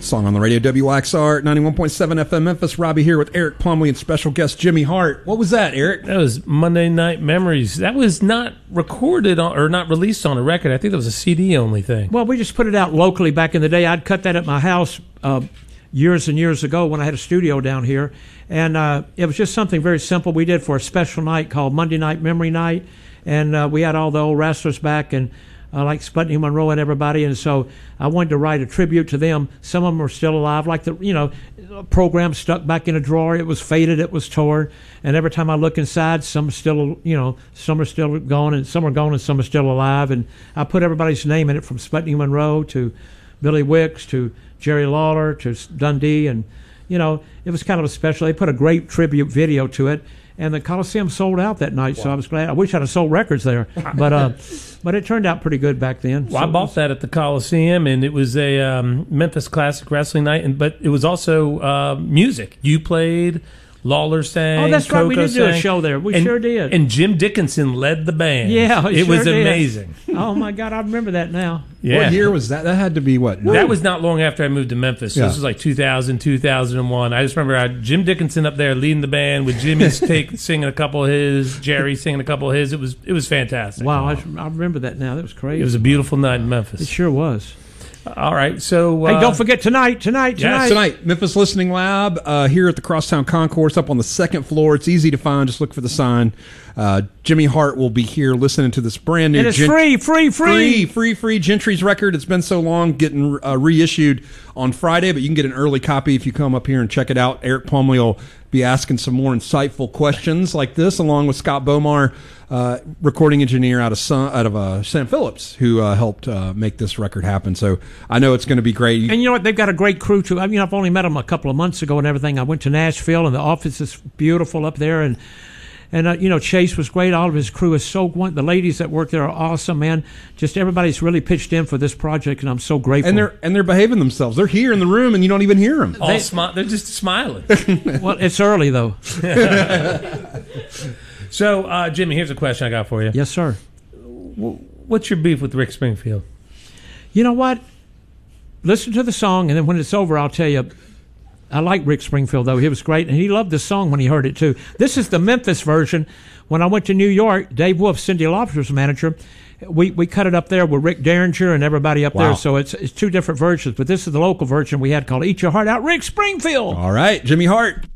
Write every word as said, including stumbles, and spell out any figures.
Song on the radio, W X R ninety-one point seven F M Memphis. Robbie here with Eric Plumley and special guest Jimmy Hart. What was that, Eric? That was Monday Night Memories. That was not recorded on, or not released on a record. I think that was a C D only thing. Well, we just put it out locally back in the day. I'd cut that at my house uh, years and years ago when I had a studio down here. And uh, it was just something very simple we did for a special night called Monday Night Memory Night. And uh, we had all the old wrestlers back, and Uh, like Sputnik Monroe and everybody, and so I wanted to write a tribute to them. Some of them are still alive, like the you know program stuck back in a drawer. It was faded, it was torn, and every time I look inside, some are still you know some are still gone, and some are gone, and some are still alive. And I put everybody's name in it, from Sputnik Monroe to Billy Wicks to Jerry Lawler to Dundee, and you know it was kind of a special. They put a great tribute video to it. And the Coliseum sold out that night, wow. So I was glad. I wish I'd have sold records there, but uh, but it turned out pretty good back then. Well, so I bought was, that at the Coliseum, and it was a um, Memphis Classic Wrestling night. And but it was also uh, music. You played, Lawler sang. Oh, that's Coco right. We did sang, do a show there. We and, sure did. And Jim Dickinson led the band. Yeah, it sure was did. amazing. Oh my God, I remember that now. Yeah. What year was that? That had to be what? That was not long after I moved to Memphis. So Yeah. This was like two thousand, two thousand one. I just remember I had Jim Dickinson up there leading the band with Jimmy's take singing a couple of his, Jerry singing a couple of his. It was it was fantastic. Wow, I, I remember that now. That was crazy. It was a beautiful night in It Memphis. sure was. All right, so uh, Hey, don't forget tonight, tonight, Yes. tonight. Tonight, Memphis Listening Lab uh, here at the Crosstown Concourse up on the second floor. It's easy to find. Just look for the sign. Uh, Jimmy Hart will be here listening to this brand new... And it's Gen- free, free, Free, free. free, free Gentry's record. It's been so long, getting uh, reissued on Friday, but you can get an early copy if you come up here and check it out. Eric Plumley will be asking some more insightful questions like this, along with Scott Bomar, uh, recording engineer out of Sun, out of uh, Saint Phillips, who uh, helped uh, make this record happen. So I know it's going to be great. And you know what? They've got a great crew, too. I mean, I've only met them a couple of months ago and everything. I went to Nashville, and the office is beautiful up there, and And, uh, you know, Chase was great. All of his crew is so great. The ladies that work there are awesome, man. Just everybody's really pitched in for this project, and I'm so grateful. And they're and they're behaving themselves. They're here in the room, and you don't even hear them. all they- smi- they're just smiling. Well, it's early, though. So, uh, Jimmy, here's a question I got for you. Yes, sir. What's your beef with Rick Springfield? You know what? Listen to the song, and then when it's over, I'll tell you. I like Rick Springfield, though. He was great, and he loved this song when he heard it, too. This is the Memphis version. When I went to New York, Dave Wolf, Cyndi Lauper's manager, we, we cut it up there with Rick Derringer and everybody up Wow. there. So it's, it's two different versions, but this is the local version we had called Eat Your Heart Out, Rick Springfield. All right, Jimmy Hart.